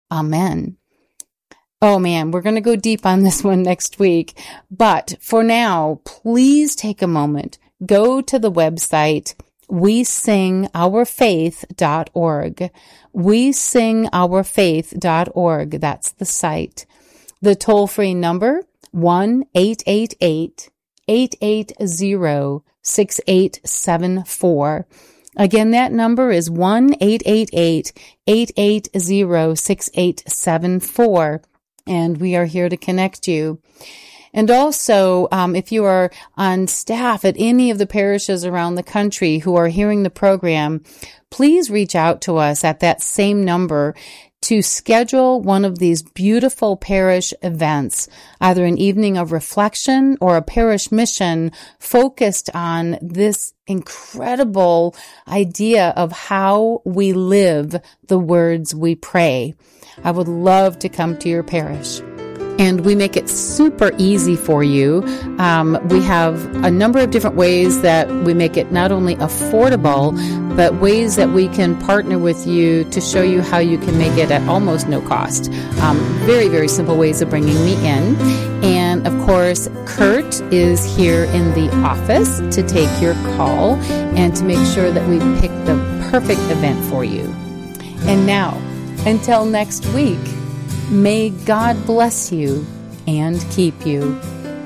Amen. Oh man, we're going to go deep on this one next week. But for now, please take a moment. Go to the website, wesingourfaith.org. wesingourfaith.org. That's the site. The toll-free number, 1-888-880-6874. Again, that number is 1-888-880-6874. And we are here to connect you. And also, if you are on staff at any of the parishes around the country who are hearing the program, please reach out to us at that same number to schedule one of these beautiful parish events, either an evening of reflection or a parish mission focused on this incredible idea of how we live the words we pray. I would love to come to your parish. And we make it super easy for you. We have a number of different ways that we make it not only affordable, but ways that we can partner with you to show you how you can make it at almost no cost. Very, very simple ways of bringing me in. And of course, Kurt is here in the office to take your call and to make sure that we pick the perfect event for you. And now, until next week, may God bless you and keep you.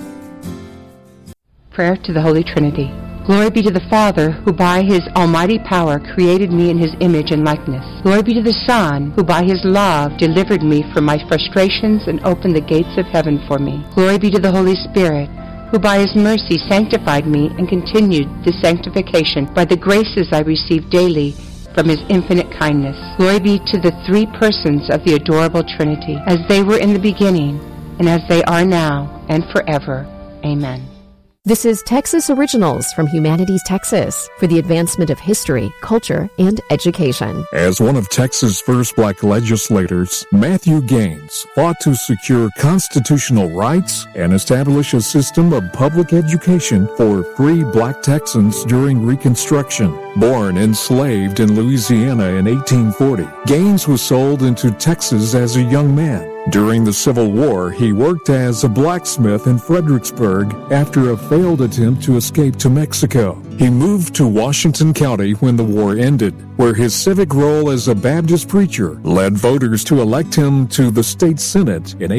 Prayer to the Holy Trinity. Glory be to the Father, who by his almighty power created me in his image and likeness. Glory be to the Son, who by his love delivered me from my frustrations and opened the gates of heaven for me. Glory be to the Holy Spirit, who by his mercy sanctified me and continued this sanctification by the graces I receive daily from his infinite kindness. Glory be to the three persons of the adorable Trinity, as they were in the beginning, and as they are now, and forever. Amen. This is Texas Originals from Humanities Texas for the advancement of history, culture, and education. As one of Texas' first black legislators, Matthew Gaines fought to secure constitutional rights and establish a system of public education for free black Texans during Reconstruction. Born enslaved in Louisiana in 1840, Gaines was sold into Texas as a young man. During the Civil War, he worked as a blacksmith in Fredericksburg after a failed attempt to escape to Mexico. He moved to Washington County when the war ended, where his civic role as a Baptist preacher led voters to elect him to the state Senate in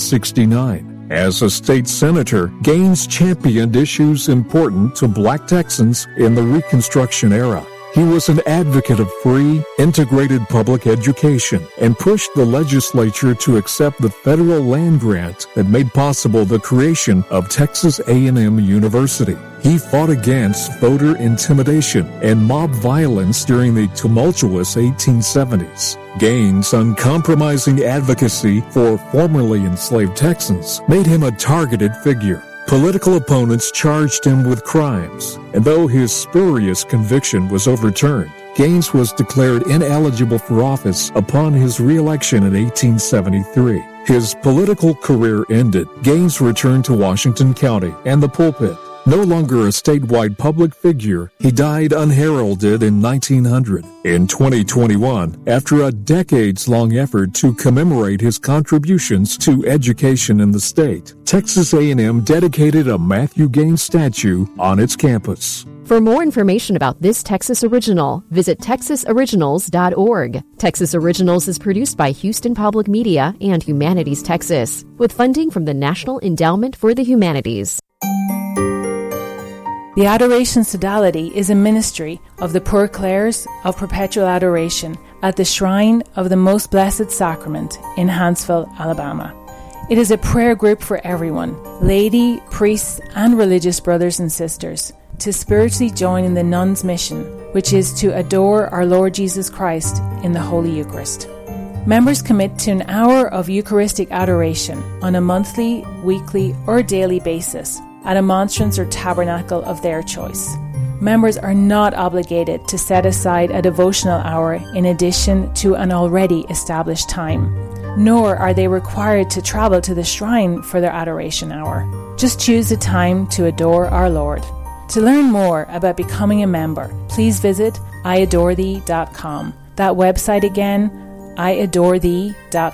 1869. As a state senator, Gaines championed issues important to black Texans in the Reconstruction era. He was an advocate of free, integrated public education and pushed the legislature to accept the federal land grant that made possible the creation of Texas A&M University. He fought against voter intimidation and mob violence during the tumultuous 1870s. Gaines' uncompromising advocacy for formerly enslaved Texans made him a targeted figure. Political opponents charged him with crimes, and though his spurious conviction was overturned, Gaines was declared ineligible for office upon his re-election in 1873. His political career ended. Gaines returned to Washington County and the pulpit. No longer a statewide public figure, he died unheralded in 1900. In 2021, after a decades-long effort to commemorate his contributions to education in the state, Texas A&M dedicated a Matthew Gaines statue on its campus. For more information about this Texas Original, visit texasoriginals.org. Texas Originals is produced by Houston Public Media and Humanities Texas, with funding from the National Endowment for the Humanities. The Adoration Sodality is a ministry of the Poor Clares of Perpetual Adoration at the Shrine of the Most Blessed Sacrament in Huntsville, Alabama. It is a prayer group for everyone, laity, priests, and religious brothers and sisters, to spiritually join in the nuns' mission, which is to adore our Lord Jesus Christ in the Holy Eucharist. Members commit to an hour of Eucharistic adoration on a monthly, weekly, or daily basis at a monstrance or tabernacle of their choice. Members are not obligated to set aside a devotional hour in addition to an already established time, nor are they required to travel to the shrine for their adoration hour. Just choose a time to adore our Lord. To learn more about becoming a member, please visit iadorethee.com. That website again, iadorethee.com.